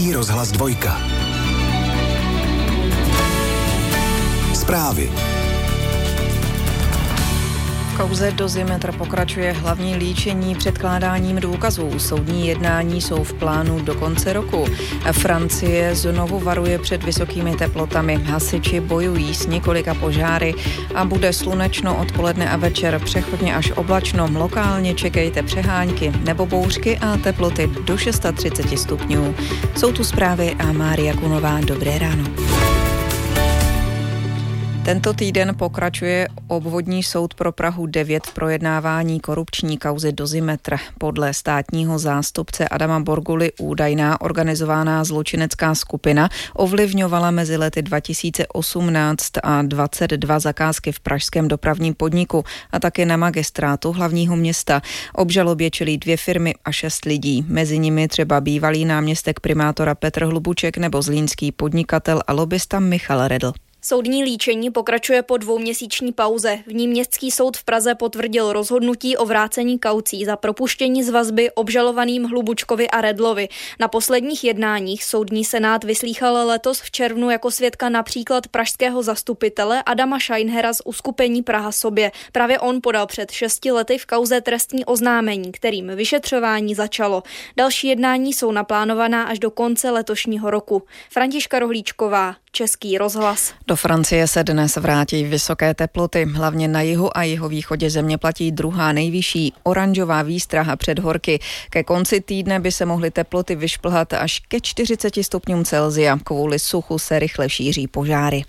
Český rozhlas 2. Zprávy. V kauze Dozimetr pokračuje hlavní líčení předkládáním důkazů. Soudní jednání jsou v plánu do konce roku. Francie znovu varuje před vysokými teplotami. Hasiči bojují s několika požáry a bude slunečno odpoledne a večer, přechodně až oblačno. Lokálně čekejte přehánky nebo bouřky a teploty do 630 stupňů. Jsou tu zprávy a Mária Kunová. Dobré ráno. Tento týden pokračuje obvodní soud pro Prahu 9 v projednávání korupční kauzy Dozimetr. Podle státního zástupce Adama Borguly údajná organizovaná zločinecká skupina ovlivňovala mezi lety 2018 a 2022 zakázky v pražském dopravním podniku a také na magistrátu hlavního města. Obžalobě čelí 2 firmy a 6 lidí. Mezi nimi třeba bývalý náměstek primátora Petr Hlubuček nebo zlínský podnikatel a lobista Michal Redl. Soudní líčení pokračuje po 2měsíční pauze. V ní Městský soud v Praze potvrdil rozhodnutí o vrácení kaucí za propuštění z vazby obžalovaným Hlubučkovi a Redlovi. Na posledních jednáních soudní senát vyslýchal letos v červnu jako svědka například pražského zastupitele Adama Scheinhera z uskupení Praha sobě. Právě on podal před 6 lety v kauze trestní oznámení, kterým vyšetřování začalo. Další jednání jsou naplánovaná až do konce letošního roku. Františka Rohlíčková, Český rozhlas. Do Francie se dnes vrátí vysoké teploty. Hlavně na jihu a jihovýchodě země platí druhá nejvyšší oranžová výstraha před horky. Ke konci týdne by se mohly teploty vyšplhat až ke 40 stupňům Celsia. Kvůli suchu se rychle šíří požáry.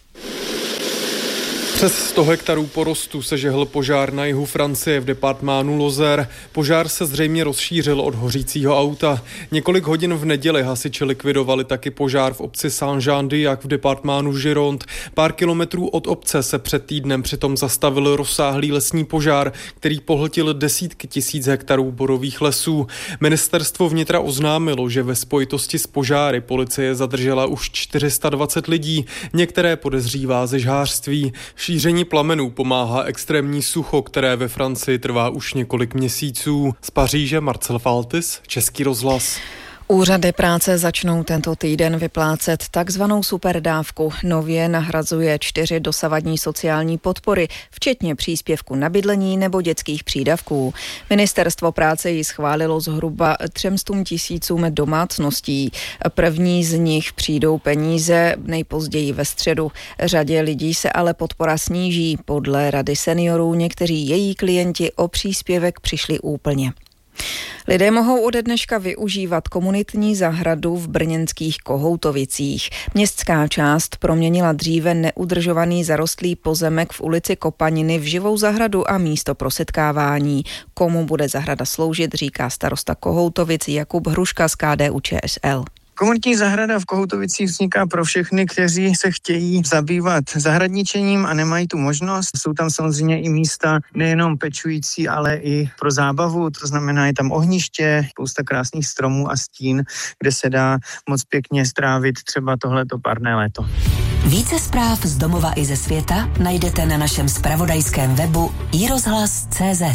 Přes 100 hektarů porostu se žehl požár na jihu Francie v departmánu Lozère. Požár se zřejmě rozšířil od hořícího auta. Několik hodin v neděli hasiči likvidovali taky požár v obci Saint-Jean-d'Yac v departmánu Gironde. Pár kilometrů od obce se před týdnem přitom zastavil rozsáhlý lesní požár, který pohltil desítky tisíc hektarů borových lesů. Ministerstvo vnitra oznámilo, že ve spojitosti s požáry policie zadržela už 420 lidí, některé podezřívá ze žhářství. Šíření plamenů pomáhá extrémní sucho, které ve Francii trvá už několik měsíců. Z Paříže Marcel Faltis, Český rozhlas. Úřady práce začnou tento týden vyplácet takzvanou superdávku. Nově nahrazuje 4 dosavadní sociální podpory, včetně příspěvku na bydlení nebo dětských přídavků. Ministerstvo práce ji schválilo zhruba 300 000 domácností. První z nich přijdou peníze nejpozději ve středu. Řadě lidí se ale podpora sníží. Podle Rady seniorů někteří její klienti o příspěvek přišli úplně. Lidé mohou ode dneška využívat komunitní zahradu v brněnských Kohoutovicích. Městská část proměnila dříve neudržovaný zarostlý pozemek v ulici Kopaniny v živou zahradu a místo pro setkávání. Komu bude zahrada sloužit, říká starosta Kohoutovic Jakub Hruška z KDU-ČSL. Komunitní zahrada v Kohoutovicích vzniká pro všechny, kteří se chtějí zabývat zahradničením a nemají tu možnost. Jsou tam samozřejmě i místa nejenom pečující, ale i pro zábavu. To znamená, je tam ohniště, spousta krásných stromů a stín, kde se dá moc pěkně strávit třeba tohleto párné léto. Více zpráv z domova i ze světa najdete na našem zpravodajském webu iRozhlas.cz.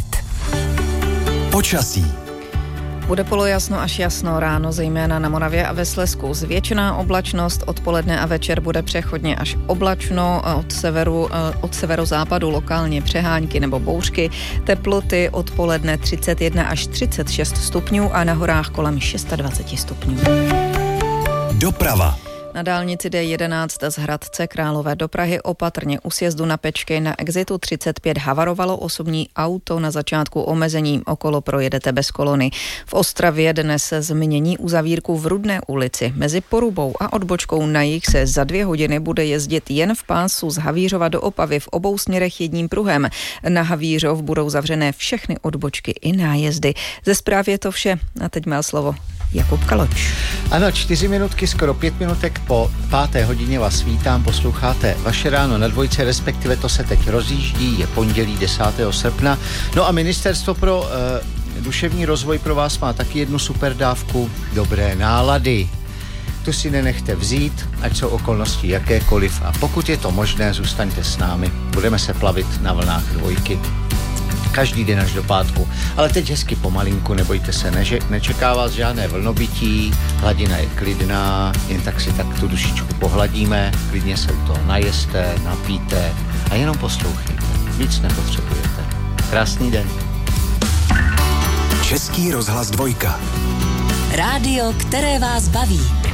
Počasí. Bude polojasno až jasno ráno, zejména na Moravě a ve Slezsku. Zvětšená oblačnost, odpoledne a večer bude přechodně až oblačno, od severozápadu lokálně přehánky nebo bouřky. Teploty odpoledne 31 až 36 stupňů a na horách kolem 26 stupňů. Doprava. Na dálnici D11 z Hradce Králové do Prahy opatrně u sjezdu na Pečky na exitu 35 havarovalo osobní auto na začátku omezení. Okolo projedete bez kolony. V Ostravě dnes změní uzavírku v Rudné ulici. Mezi Porubou a odbočkou na jih se za 2 hodiny bude jezdit jen v pásu z Havířova do Opavy v obou směrech jedním pruhem. Na Havířov budou zavřené všechny odbočky i nájezdy. Ze zprávy je to vše. A teď má slovo Jakub Kaloč. Ano, 4 minutky, skoro 5 minutek po 5. hodině vás vítám, posloucháte Vaše ráno na Dvojce, respektive to se teď rozjíždí, je pondělí 10. srpna. No a Ministerstvo pro duševní rozvoj pro vás má taky jednu super dávku dobré nálady. Tu si nenechte vzít, ať jsou okolnosti jakékoliv a pokud je to možné, zůstaňte s námi. Budeme se plavit na vlnách Dvojky. každý den až do pátku. Ale teď hezky pomalinku, nebojte se, nečeká vás žádné vlnobytí, hladina je klidná, jen tak si tak tu dušičku pohladíme, klidně se u toho najeste, napijte a jenom poslouchejte. Víc nepotřebujete. Krásný den. Český rozhlas 2. Rádio, které vás baví.